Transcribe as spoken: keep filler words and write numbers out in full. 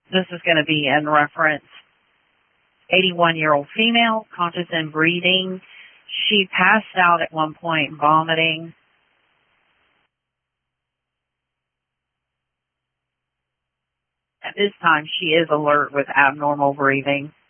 This is going to be in reference, eighty-one-year-old female, conscious and breathing. She passed out at one point, vomiting. At this time, she is alert with abnormal breathing.